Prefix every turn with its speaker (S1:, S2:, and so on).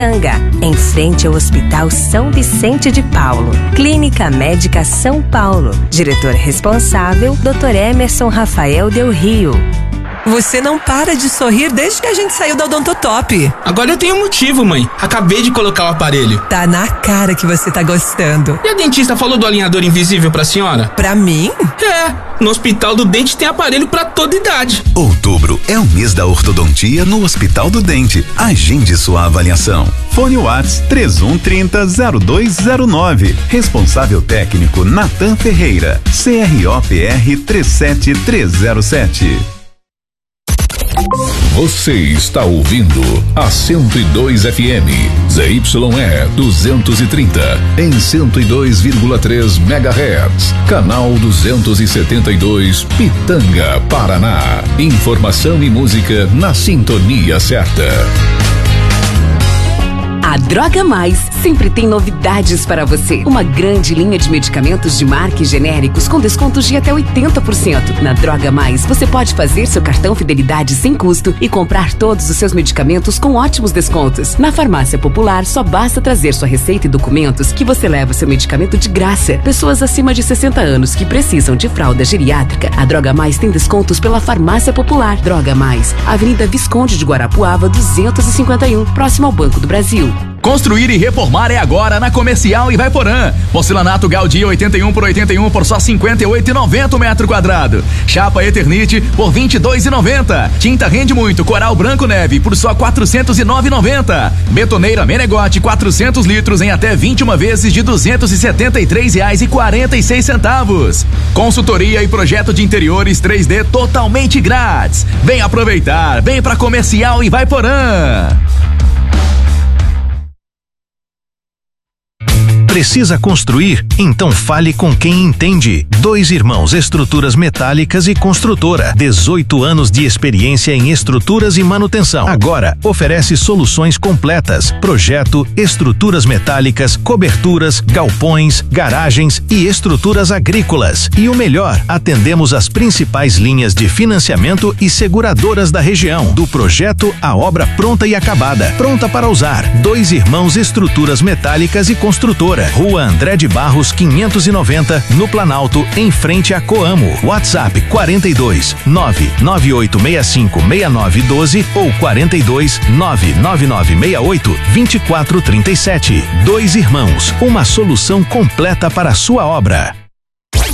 S1: Em frente ao Hospital São Vicente de Paulo. Clínica Médica São Paulo. Diretor responsável, Dr. Emerson Rafael Del Rio.
S2: Você não para de sorrir desde que a gente saiu da Odontotop.
S3: Agora eu tenho motivo, mãe. Acabei de colocar o aparelho.
S2: Tá na cara que você tá gostando.
S3: E a dentista falou do alinhador invisível pra senhora?
S2: Pra mim?
S3: No Hospital do Dente tem aparelho pra toda idade.
S4: Outubro é o mês da ortodontia no Hospital do Dente. Agende sua avaliação. Fone Whats 3130-0209. Responsável técnico Natan Ferreira. CROPR 37307.
S5: Você está ouvindo a 102 FM, ZYE 230, em 102,3 MHz, canal 272, Pitanga, Paraná. Informação e música na sintonia certa.
S6: A Droga Mais sempre tem novidades para você. Uma grande linha de medicamentos de marca e genéricos com descontos de até 80%. Na Droga Mais, você pode fazer seu cartão Fidelidade sem custo e comprar todos os seus medicamentos com ótimos descontos. Na Farmácia Popular, só basta trazer sua receita e documentos que você leva seu medicamento de graça. Pessoas acima de 60 anos que precisam de fralda geriátrica, a Droga Mais tem descontos pela Farmácia Popular. Droga Mais, Avenida Visconde de Guarapuava, 251, próximo ao Banco do Brasil.
S7: Construir e reformar é agora na Comercial Ivaiporã. Porcelanato Gaudí 81 por 81 por só 58,90 metro quadrado. Chapa Eternite por 22,90. Tinta Rende Muito Coral Branco Neve por só 409,90. Betoneira Menegote 400 litros em até 21 vezes de R$273,46. Consultoria e projeto de interiores 3D totalmente grátis. Vem aproveitar, vem pra Comercial Ivaiporã.
S8: Precisa construir? Então fale com quem entende. Dois Irmãos Estruturas Metálicas e Construtora. 18 anos de experiência em estruturas e manutenção. Agora oferece soluções completas: projeto, estruturas metálicas, coberturas, galpões, garagens e estruturas agrícolas. E o melhor, atendemos as principais linhas de financiamento e seguradoras da região. Do projeto à obra pronta e acabada. Pronta para usar. Dois Irmãos Estruturas Metálicas e Construtora. Rua André de Barros 590, no Planalto, em frente a Coamo. WhatsApp 42 99865 6912 ou 42 99968 2437. Dois Irmãos, uma solução completa para a sua obra.